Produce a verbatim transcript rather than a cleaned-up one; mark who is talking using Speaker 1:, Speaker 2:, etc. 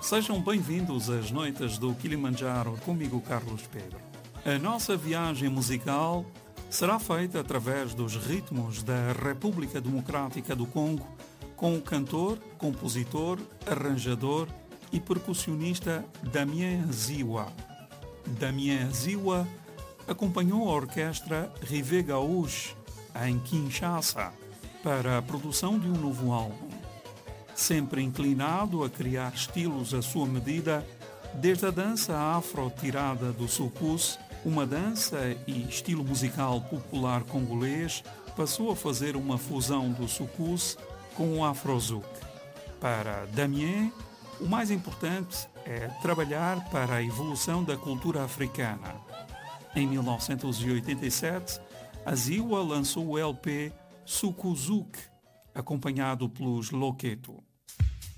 Speaker 1: Sejam bem-vindos às noites do Kilimanjaro comigo, Carlos Pedro. A nossa viagem musical será feita através dos ritmos da República Democrática do Congo com o cantor, compositor, arranjador e percussionista Damien Ziwa. Damien Ziwa acompanhou a orquestra Rive Gaúcho em Kinshasa para a produção de um novo álbum. Sempre inclinado a criar estilos à sua medida, desde a dança afro tirada do soukous, uma dança e estilo musical popular congolês, passou a fazer uma fusão do soukous com o afrozouk. Para Damien, o mais importante é trabalhar para a evolução da cultura africana. Em mil novecentos e oitenta e sete, a Ziwa lançou o L P Soukouzouk, acompanhado pelos Loketo.